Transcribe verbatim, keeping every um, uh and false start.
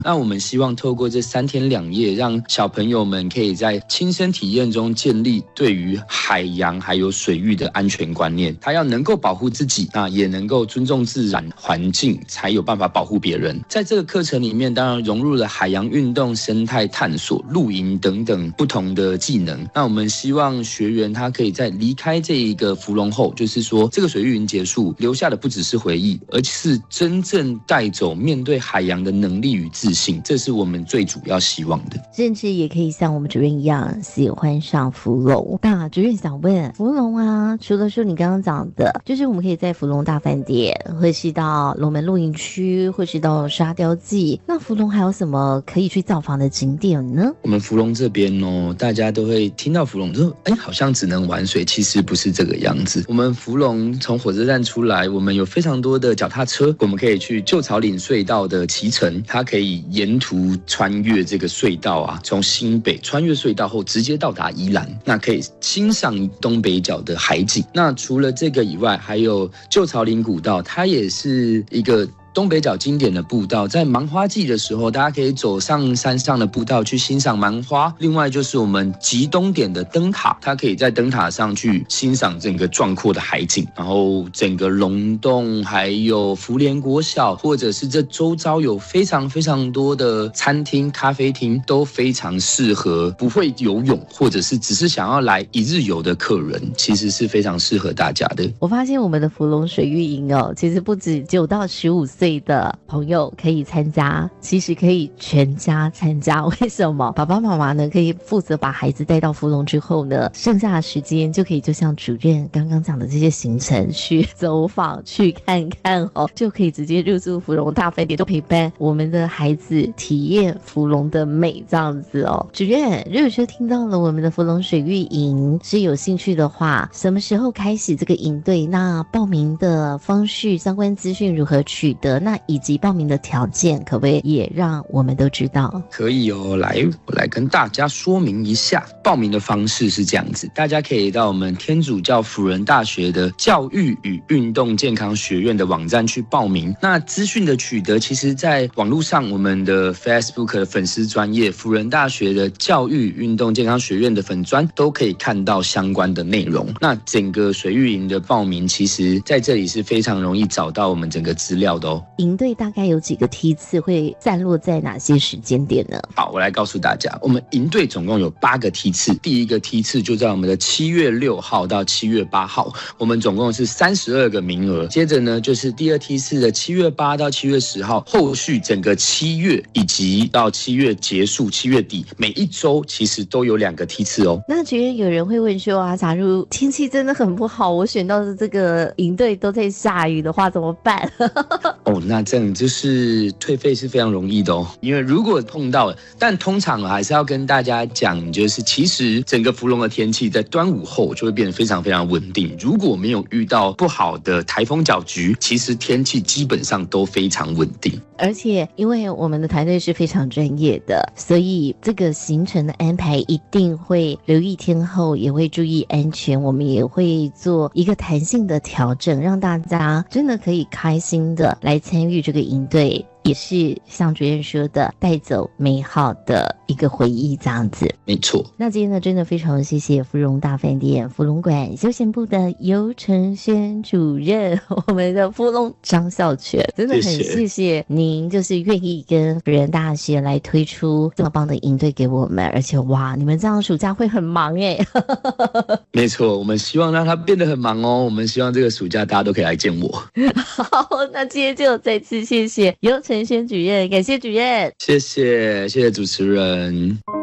那我们希望透过这三天两夜，让小朋友们可以在亲身体验中建立对于海洋还有水域的安全观念。他要能够保护自己，那也能够尊重自然环境，才有办法保护别人。在这个课程里面，当然融入了海洋运动、生态探索、露营等等不同的技能。那我们希望学员他可以在离开这一个福隆后，就是说这个水域营结束，留下的不只是回忆，而是真正带走面对海洋的能力与自信，这是我们最主要希望的。 甚至也可以像我们主任一样喜欢上福隆。那主任想问，福隆啊，除了说你刚刚讲的，就是我们可以在福隆大饭店，或是到龙门露营区，或是到沙雕记，那福隆还有什么可以去造访的景点呢？ 我们福隆这边哦，大家都会听到福隆说，哎，好像只能玩水，其实不是这个样子。我们福隆从火车站出来，我们有非常多的脚踏车，我们可以去旧草岭隧道的骑乘，它可以沿途穿越这个隧道啊，从新北穿越隧道后直接到达宜兰，那可以欣赏东北角的海景。那除了这个以外，还有旧草岭古道，它也是一个东北角经典的步道，在芒花季的时候，大家可以走上山上的步道去欣赏芒花。另外就是我们极东点的灯塔，它可以在灯塔上去欣赏整个壮阔的海景，然后整个龙洞还有福联国小，或者是这周遭有非常非常多的餐厅、咖啡厅，都非常适合不会游泳或者是只是想要来一日游的客人，其实是非常适合大家的。 我发现我们的福隆水域营哦，其实不止九到十五岁岁的朋友可以参加，其实可以全家参加。为什么？爸爸妈妈呢可以负责把孩子带到福隆之后呢，剩下的时间就可以就像主任刚刚讲的这些行程去走访去看看哦，就可以直接入住福隆大饭店，就陪伴我们的孩子体验福隆的美这样子哦。主任，如果说听到了我们的福隆水域营是有兴趣的话，什么时候开始这个营队？那报名的方式、相关资讯如何取得？那以及报名的条件，可不可以也让我们都知道？ 可以哦，来，我来跟大家说明一下，报名的方式是这样子，大家可以到我们天主教辅仁大学的教育与运动健康学院的网站去报名。那资讯的取得，其实在网络上，我们的 Facebook 的粉丝专页、辅仁大学的教育运动健康学院的粉专都可以看到相关的内容。那整个水域营的报名，其实在这里是非常容易找到我们整个资料的哦。 营队大概有几个梯次，会散落在哪些时间点呢？ 好，我来告诉大家，我们营队总共有八个梯次，第一个梯次就在我们的七月六号到七月八号，我们总共是三十二个名额。接着呢，就是第二梯次的七月八到七月十号，后续整个七月以及到七月结束，七月底每一周其实都有两个梯次哦。 那觉得有人会问说啊，假如天气真的很不好，我选到的这个营队都在下雨的话怎么办？ 哦，那这样就是退费是非常容易的哦，因为如果碰到了，但通常还是要跟大家讲，就是其实整个福隆的天气在端午后就会变得非常非常稳定。如果没有遇到不好的台风搅局，其实天气基本上都非常稳定。 而且因为我们的团队是非常专业的，所以这个行程的安排一定会留意天候，也会注意安全，我们也会做一个弹性的调整，让大家真的可以开心的来参与这个营队，也是像主任说的，带走美好的一个回忆这样子。 没错。 那今天呢，真的非常谢谢芙蓉大饭店福隆馆休闲部的游承轩主任，我们的芙蓉张孝全，真的很谢谢您，就是愿意跟辅仁大学来推出这么棒的营队给我们，而且哇，你们这样暑假会很忙耶。 没错，我们希望让它变得很忙哦，我们希望这个暑假大家都可以来见我。 好，那今天就再次谢谢游承轩主任，感谢主任， 谢谢谢谢主持人。